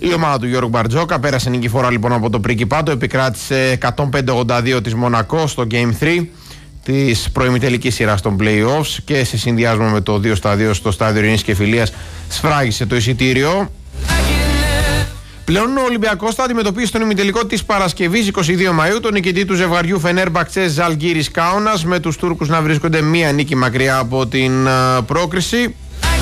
Η ομάδα του Γιώργου Μπαρτζόκα πέρασε νικηφόρα λοιπόν από το Πρικιπάτο, επικράτησε 105-82 της Μονακό στο Game 3 της προημιτελικής σειράς των play-offs και σε συνδυασμό με το 2-2 στο στάδιο Ειρήνης και Φιλίας σφράγισε το εισιτήριο. Πλέον ο Ολυμπιακός θα αντιμετωπίσει στον ημιτελικό της Παρασκευής 22 Μαΐου τον νικητή του ζευγαριού Φενέρμπαξτσε Ζαλγκίρις Κάουνας, με τους Τούρκους να βρίσκονται μία νίκη μακριά από την πρόκριση.